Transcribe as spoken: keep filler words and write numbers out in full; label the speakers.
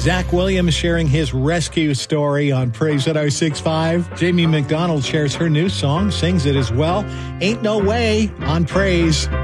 Speaker 1: Zach Williams sharing his rescue story on Praise at oh six five. Jamie McDonald shares her new song, sings it as well. Ain't No Way on Praise.